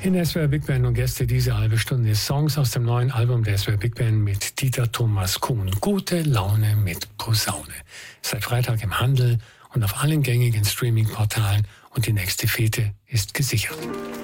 In SWR Big Band und Gäste diese halbe Stunde Songs aus dem neuen Album der SWR Big Band mit Dieter Thomas Kuhn. Gute Laune mit Posaune. Seit Freitag im Handel und auf allen gängigen Streaming-Portalen und die nächste Fete ist gesichert.